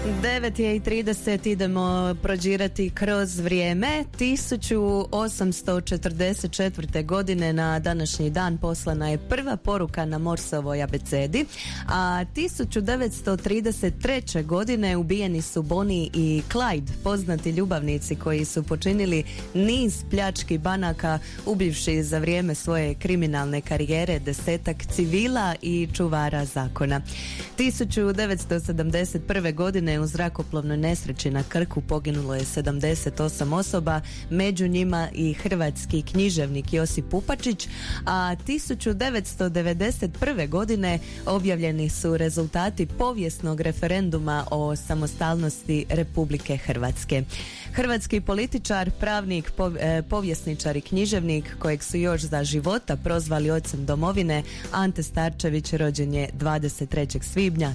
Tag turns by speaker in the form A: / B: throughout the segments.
A: 9:30 idemo prođirati kroz vrijeme. 1844. godine na današnji dan poslana je prva poruka na Morsovoj abecedi, a 1933. godine ubijeni su Bonnie i Clyde, poznati ljubavnici koji su počinili niz pljački banaka, ubivši za vrijeme svoje kriminalne karijere desetak civila i čuvara zakona. 1971. godine u zrakoplovnoj nesreći na Krku poginulo je 78 osoba, među njima i hrvatski književnik Josip Pupačić, a 1991. godine objavljeni su rezultati povijesnog referenduma o samostalnosti Republike Hrvatske. Hrvatski političar, pravnik, povjesničar i književnik kojeg su još za života prozvali ocem domovine, Ante Starčević, rođen je 23. svibnja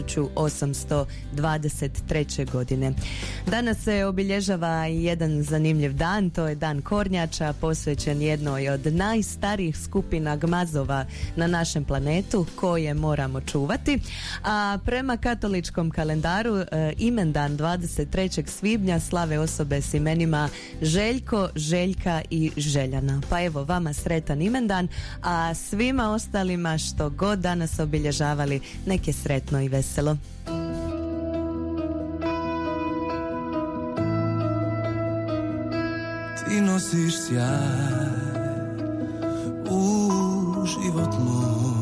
A: 1823. godine. Danas se obilježava jedan zanimljiv dan, to je dan kornjača, posvećen jednoj od najstarijih skupina gmazova na našem planetu koje moramo čuvati, a prema katoličkom kalendaru imendan 23. svibnja slave osobe s imenima Željko, Željka i Željana. Pa evo vama sretan imendan, a svima ostalima što god danas obilježavali, nek je sretno i veselo.
B: Ti nosiš sjaj u život moj,